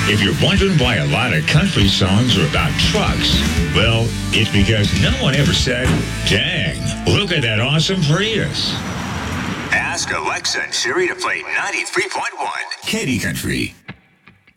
If you're wondering why a lot of country songs are about trucks, well, it's because no one ever said, dang, look at that awesome Prius. Ask Alexa and Siri to play 93.1 Katy Country.